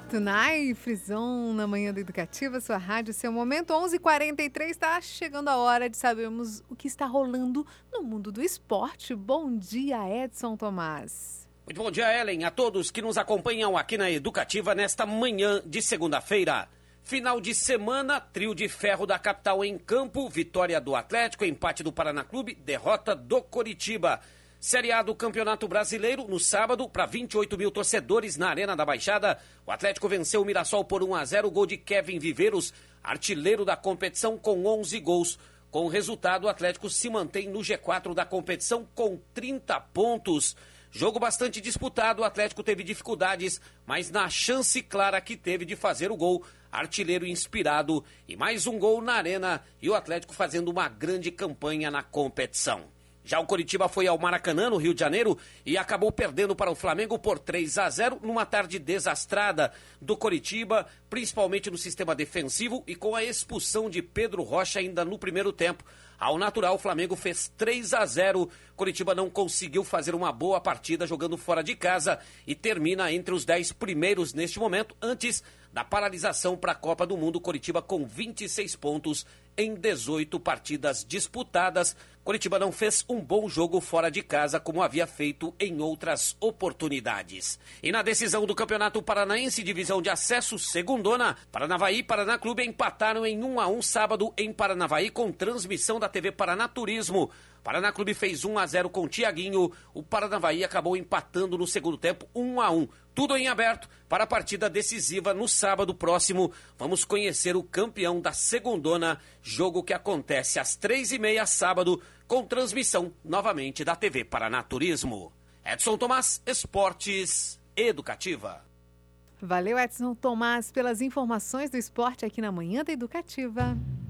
Tunai, Frison, na Manhã da Educativa, sua rádio, seu momento, 11h43, está chegando a hora de sabermos o que está rolando no mundo do esporte. Bom dia, Edson Tomás. Muito bom dia, Ellen, a todos que nos acompanham aqui na Educativa nesta manhã de segunda-feira. Final de semana, trio de ferro da capital em campo, vitória do Atlético, empate do Paraná Clube, derrota do Coritiba. Série A do Campeonato Brasileiro, no sábado, para 28 mil torcedores na Arena da Baixada. O Atlético venceu o Mirassol por 1-0, gol de Kevin Viveiros, artilheiro da competição com 11 gols. Com o resultado, o Atlético se mantém no G4 da competição com 30 pontos. Jogo bastante disputado, o Atlético teve dificuldades, mas na chance clara que teve de fazer o gol, artilheiro inspirado e mais um gol na Arena e o Atlético fazendo uma grande campanha na competição. Já o Coritiba foi ao Maracanã, no Rio de Janeiro, e acabou perdendo para o Flamengo por 3-0 numa tarde desastrada do Coritiba, principalmente no sistema defensivo e com a expulsão de Pedro Rocha ainda no primeiro tempo. Ao natural, o Flamengo fez 3-0. Coritiba não conseguiu fazer uma boa partida jogando fora de casa e termina entre os 10 primeiros neste momento, antes da paralisação para a Copa do Mundo. Coritiba com 26 pontos em 18 partidas disputadas. Coritiba não fez um bom jogo fora de casa, como havia feito em outras oportunidades. E na decisão do Campeonato Paranaense, divisão de acesso, segundona, Paranavaí e Paraná Clube empataram em 1-1 sábado em Paranavaí, com transmissão da TV Paraná Turismo. Paraná Clube fez 1-0 com Tiaguinho, o Paranavaí acabou empatando no segundo tempo 1-1. Tudo em aberto para a partida decisiva no sábado próximo. Vamos conhecer o campeão da segundona, jogo que acontece às 3h30 sábado, com transmissão novamente da TV Paraná Turismo. Edson Tomás, Esportes Educativa. Valeu, Edson Tomás, pelas informações do esporte aqui na Manhã da Educativa.